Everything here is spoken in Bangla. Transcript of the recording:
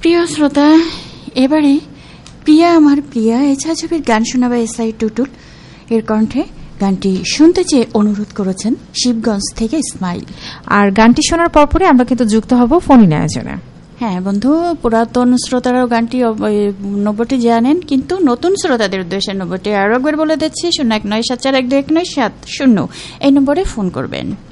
প্রিয় শ্রোতা, এবারে প্রিয়া আমার প্রিয়া এই ছায়াছবির গান শোনাবে এসআই টুটুল। এর কণ্ঠে গানটি শুনতে চেয়ে অনুরোধ করেছেন শিবগঞ্জ থেকে ইসমাইল। আর গানটি শোনার পরপরই আমরা কিন্তু যুক্ত হব ফোন-ইন আয়োজনে। হ্যাঁ বন্ধু, পুরাতন শ্রোতারাও গানটি নম্বরটি জানেন, কিন্তু নতুন শ্রোতাদের উদ্দেশ্যে নম্বরটি আরো একবার বলে দিচ্ছি, 0197412197 এই নম্বরে ফোন করবেন।